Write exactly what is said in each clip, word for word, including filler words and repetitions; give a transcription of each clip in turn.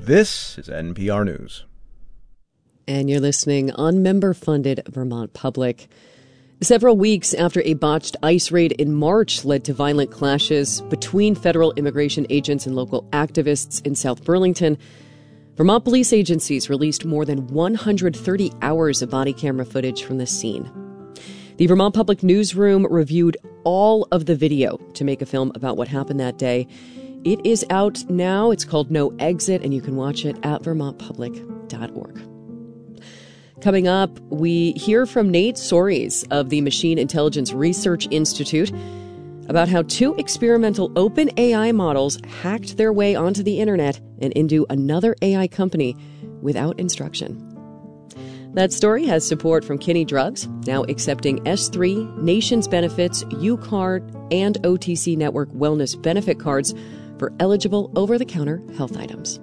This is N P R News. And you're listening on member-funded Vermont Public. Several weeks after a botched ICE raid in March led to violent clashes between federal immigration agents and local activists in South Burlington, Vermont police agencies released more than one hundred thirty hours of body camera footage from the scene. The Vermont Public Newsroom reviewed all of the video to make a film about what happened that day. It is out now. It's called No Exit, and you can watch it at vermont public dot org. Coming up, we hear from Nate Soares of the Machine Intelligence Research Institute about how two experimental open A I models hacked their way onto the internet and into another A I company without instruction. That story has support from Kinney Drugs, now accepting S three, Nations Benefits, U-Card, and O T C Network Wellness Benefit cards for eligible over-the-counter health items.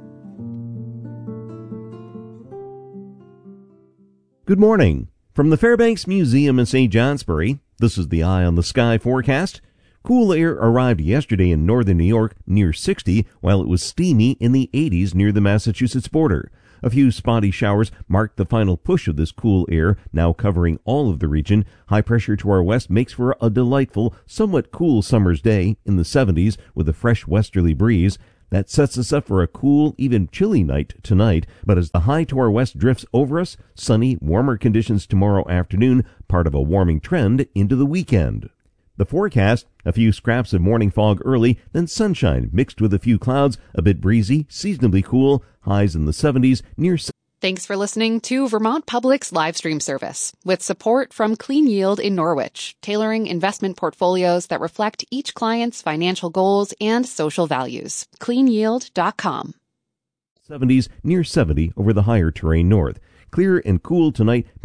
Good morning. From the Fairbanks Museum in Saint Johnsbury, this is the Eye on the Sky forecast. Cool air arrived yesterday in northern New York near sixty, while it was steamy in the eighties near the Massachusetts border. A few spotty showers marked the final push of this cool air, now covering all of the region. High pressure to our west makes for a delightful, somewhat cool summer's day in the seventies with a fresh westerly breeze. That sets us up for a cool, even chilly night tonight, but as the high to our west drifts over us, sunny, warmer conditions tomorrow afternoon, part of a warming trend into the weekend. The forecast, a few scraps of morning fog early, then sunshine mixed with a few clouds, a bit breezy, seasonably cool, highs in the seventies, near... Thanks for listening to Vermont Public's live stream service, with support from Clean Yield in Norwich, tailoring investment portfolios that reflect each client's financial goals and social values. clean yield dot com. seventies, near seventy over the higher terrain north. Clear and cool tonight.